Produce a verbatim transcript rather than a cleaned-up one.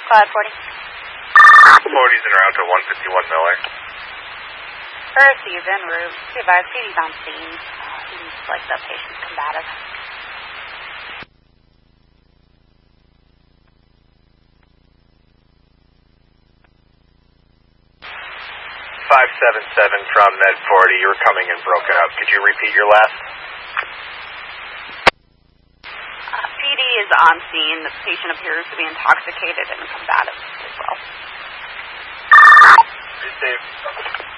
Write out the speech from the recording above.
five forty. forty's en route to one fifty-one Miller. Earth is en route. Be advised, P D's on scene. Uh, seems like the patient's combative. five seven seven from Med forty, you were coming in broken up. Could you repeat your last? Uh, P D is on scene. The patient appears to be intoxicated and combative as well. Be safe.